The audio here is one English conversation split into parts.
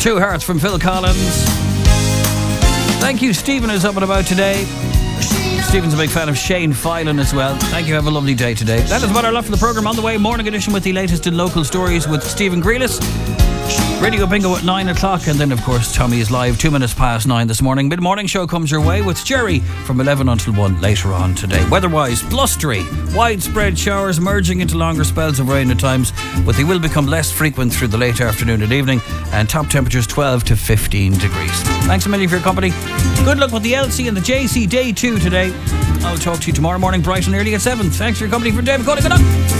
True Hearts from Phil Collins. Thank you, Stephen is up and about today. Stephen's a big fan of Shane Filan as well. Thank you, have a lovely day today. That is about our left for the programme. On the way, morning edition with the latest in local stories with Stephen Grealis. Radio Bingo at 9 o'clock, and then of course Tommy is live 2 minutes past 9 this morning. Mid-morning show comes your way with Jerry from 11 until 1 later on today. Weather-wise, blustery, widespread showers merging into longer spells of rain at times, but they will become less frequent through the late afternoon and evening, and top temperatures 12 to 15 degrees. Thanks a million for your company. Good luck with the LC and the JC Day 2 today. I'll talk to you tomorrow morning bright and early at 7. Thanks for your company. From David Cody, good luck.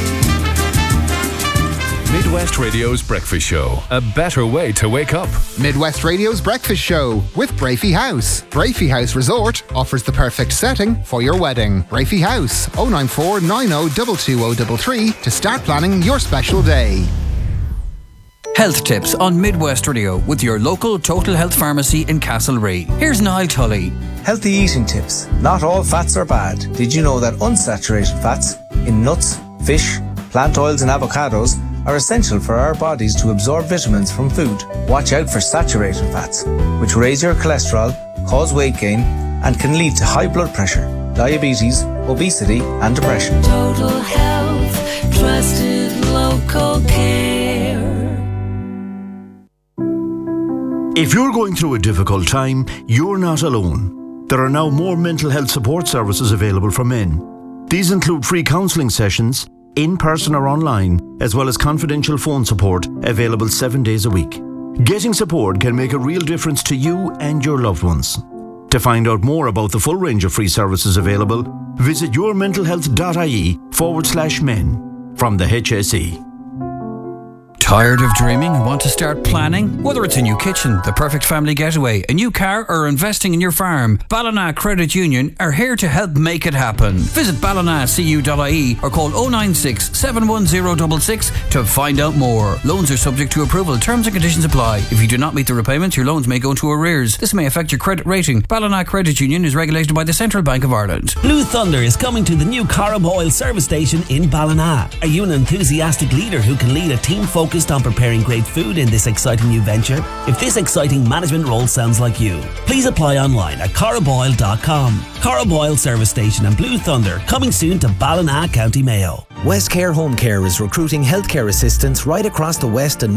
Midwest Radio's Breakfast Show. A better way to wake up. Midwest Radio's Breakfast Show with Brafey House. Brafey House Resort offers the perfect setting for your wedding. Brafey House, 094 90 22033 to start planning your special day. Health tips on Midwest Radio with your local Total Health Pharmacy in Castlereagh. Here's Niall Tully. Healthy eating tips. Not all fats are bad. Did you know that unsaturated fats in nuts, fish, plant oils and avocados are essential for our bodies to absorb vitamins from food? Watch out for saturated fats, which raise your cholesterol, cause weight gain, and can lead to high blood pressure, diabetes, obesity, and depression. Total Health, trusted local care. If you're going through a difficult time, you're not alone. There are now more mental health support services available for men. These include free counselling sessions, in-person or online, as well as confidential phone support available 7 days a week. Getting support can make a real difference to you and your loved ones. To find out more about the full range of free services available, visit yourmentalhealth.ie/men from the HSE. Tired of dreaming and want to start planning? Whether it's a new kitchen, the perfect family getaway, a new car, or investing in your farm, Ballina Credit Union are here to help make it happen. Visit ballinacu.ie or call 096 71066 to find out more. Loans are subject to approval. Terms and conditions apply. If you do not meet the repayments, your loans may go into arrears. This may affect your credit rating. Ballina Credit Union is regulated by the Central Bank of Ireland. Blue Thunder is coming to the new Carboyle service station in Ballina. Are you an enthusiastic leader who can lead a team focused on preparing great food in this exciting new venture? If this exciting management role sounds like you, please apply online at carboyle.com. Carboyle Service Station and Blue Thunder coming soon to Ballina, County Mayo. West Care Home Care is recruiting healthcare assistants right across the West and